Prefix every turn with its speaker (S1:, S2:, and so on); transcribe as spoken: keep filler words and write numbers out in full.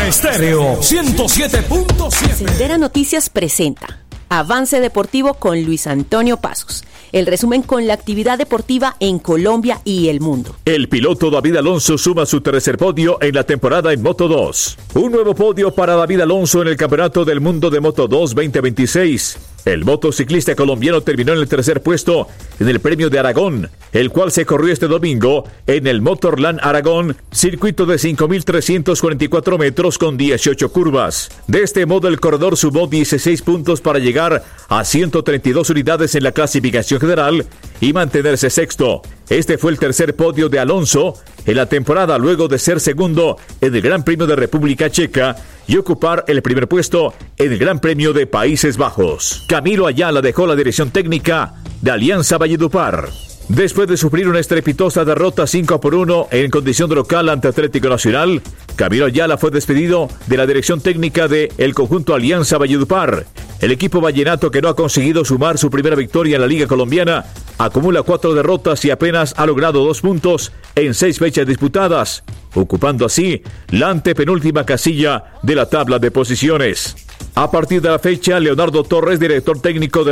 S1: Omega Estéreo ciento siete punto siete.
S2: Sendera Noticias presenta Avance Deportivo con Luis Antonio Pasos. El resumen con la actividad deportiva en Colombia y el mundo.
S3: El piloto David Alonso suma su tercer podio en la temporada en Moto dos. Un nuevo podio para David Alonso en el Campeonato del Mundo de Moto dos veinte veintiséis. El motociclista colombiano terminó en el tercer puesto en el Premio de Aragón, el cual se corrió este domingo en el Motorland Aragón, circuito de cinco mil trescientos cuarenta y cuatro metros con dieciocho curvas. De este modo, el corredor sumó dieciséis puntos para llegar a ciento treinta y dos unidades en la clasificación general y mantenerse sexto. Este fue el tercer podio de Alonso en la temporada, luego de ser segundo en el Gran Premio de República Checa y ocupar el primer puesto en el Gran Premio de Países Bajos. Camilo Ayala dejó la dirección técnica de Alianza Valledupar. Después de sufrir una estrepitosa derrota cinco por uno en condición de local ante Atlético Nacional, Camilo Ayala fue despedido de la dirección técnica de el conjunto Alianza Valledupar. El equipo vallenato, que no ha conseguido sumar su primera victoria en la Liga Colombiana, acumula cuatro derrotas y apenas ha logrado dos puntos en seis fechas disputadas, ocupando así la antepenúltima casilla de la tabla de posiciones. A partir de la fecha, Leonardo Torres, director técnico de